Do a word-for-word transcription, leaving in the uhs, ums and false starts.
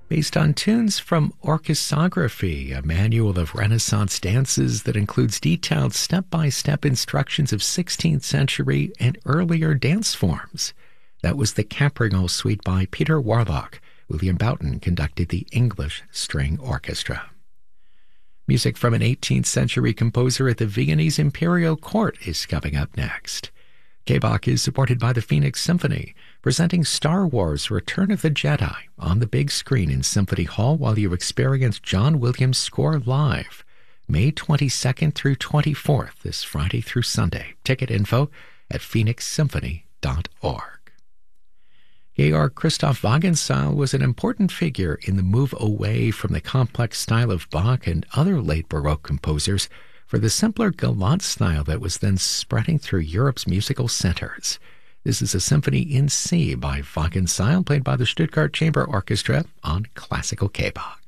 Based on tunes from Orchesography, a manual of Renaissance dances that includes detailed step-by-step instructions of sixteenth century and earlier dance forms. That was the Capriole Suite by Peter Warlock. William Boughton conducted the English String Orchestra. Music from an eighteenth century composer at the Viennese Imperial Court is coming up next. K-Bach is supported by the Phoenix Symphony, presenting Star Wars Return of the Jedi on the big screen in Symphony Hall while you experience John Williams' score live, May twenty-second through twenty-fourth, this Friday through Sunday. Ticket info at phoenix symphony dot org. Georg Christoph Wagenseil was an important figure in the move away from the complex style of Bach and other late Baroque composers for the simpler galant style that was then spreading through Europe's musical centers. This is a symphony in C by Wagenseil, played by the Stuttgart Chamber Orchestra on Classical K-Bach.